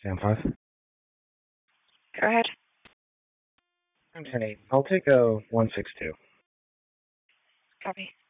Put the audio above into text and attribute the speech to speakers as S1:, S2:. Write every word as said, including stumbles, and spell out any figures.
S1: Sam five.
S2: Go ahead.
S1: I'm ten eight. I'll take a one six two.
S2: Copy.